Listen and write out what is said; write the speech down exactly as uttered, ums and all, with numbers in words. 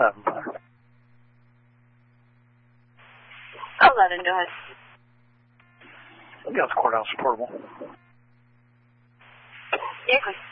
seven there. eleven, go ahead. Yeah, it's courthouse portable. Yeah, good.